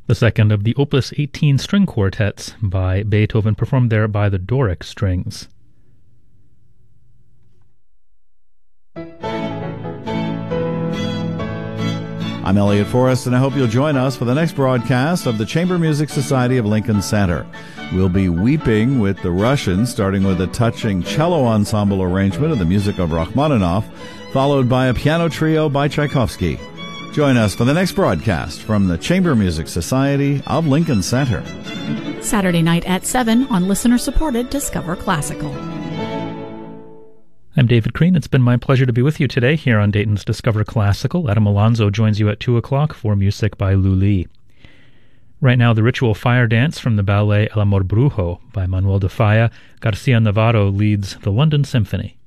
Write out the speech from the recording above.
the second of the Opus 18 string quartets by Beethoven, performed there by the Doric Strings. I'm Elliot Forrest, and I hope you'll join us for the next broadcast of the Chamber Music Society of Lincoln Center. We'll be weeping with the Russians, starting with a touching cello ensemble arrangement of the music of Rachmaninoff, followed by a piano trio by Tchaikovsky. Join us for the next broadcast from the Chamber Music Society of Lincoln Center. Saturday night at 7 on listener-supported Discover Classical. I'm David Crean. It's been my pleasure to be with you today here on Dayton's Discover Classical. Adam Alonzo joins you at 2 o'clock for music by Lu Li. Right now, the ritual fire dance from the ballet El Amor Brujo by Manuel de Falla. Garcia Navarro leads the London Symphony.